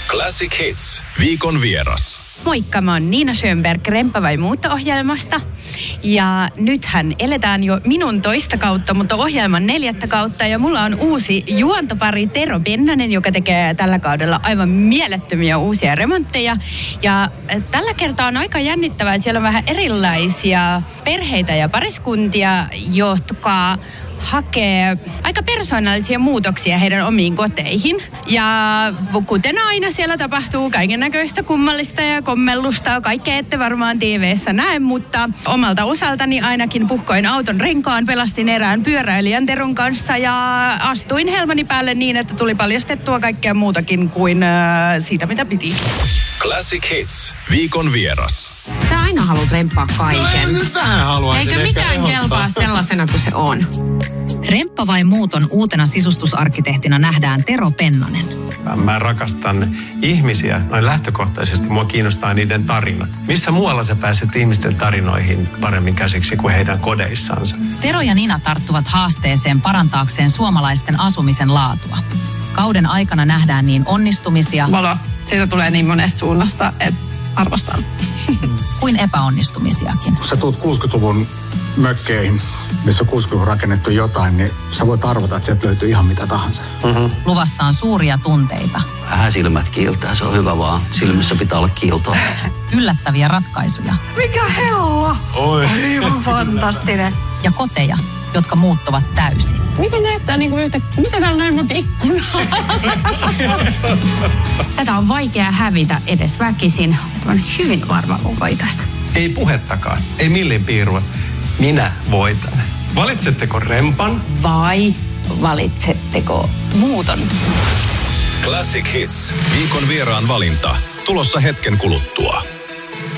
Classic Hits. Viikon vieras. Moikka, mä oon Niina Schönberg Remppa vai muutto-ohjelmasta. Ja nythän eletään jo minun toista kautta, mutta ohjelman 4. kautta. Ja mulla on uusi juontopari Tero Pennanen, joka tekee tällä kaudella aivan mielettömiä uusia remontteja. Ja tällä kertaa on aika jännittävää. Siellä on vähän erilaisia perheitä ja pariskuntia, jotka hakee aika persoonallisia muutoksia heidän omiin koteihin. Ja kuten aina siellä tapahtuu kaikennäköistä kummallista ja kommellusta. Kaikkea ette varmaan TV:ssä näe, mutta omalta osaltani ainakin puhkoin auton renkaan, pelastin erään pyöräilijän Teron kanssa ja astuin helmani päälle niin, että tuli paljastettua kaikkea muutakin kuin siitä, mitä piti. Classic Hits. Viikon vieras. Sä aina haluat remppaa kaiken. No, nyt vähän haluaisin. Eikö mikään kelpaa sellaisena kuin se on? Remppa vai muuton uutena sisustusarkkitehtina nähdään Tero Pennanen. Mä rakastan ihmisiä noin lähtökohtaisesti. Mua kiinnostaa niiden tarinat. Missä muualla sä pääset ihmisten tarinoihin paremmin käsiksi kuin heidän kodeissansa? Tero ja Nina tarttuvat haasteeseen parantaakseen suomalaisten asumisen laatua. Kauden aikana nähdään niin onnistumisia Valo, siitä tulee niin monesta suunnasta, että arvostan. kuin epäonnistumisiakin. Kun sä tuut 60-luvun mökkeihin, missä on 60-luvun rakennettu jotain, niin sä voit arvata, että sieltä löytyy ihan mitä tahansa. Luvassa on suuria tunteita, Vähän silmät kiiltää, se on hyvä vaan. Silmissä pitää olla kiiltoa. yllättäviä ratkaisuja Mikä hella! Oi. Aivan fantastinen. ja koteja, jotka muuttuvat täysin. Miten näyttää mitä täällä on näin monta ikkunaa? Tätä on vaikea hävitä edes väkisin. Olen hyvin varma mun voitosta. Ei puhettakaan. Ei millin piirua. Minä voitan. Valitsetteko rempan? Vai valitsetteko muuton? Classic Hits. Viikon vieraan valinta. Tulossa hetken kuluttua.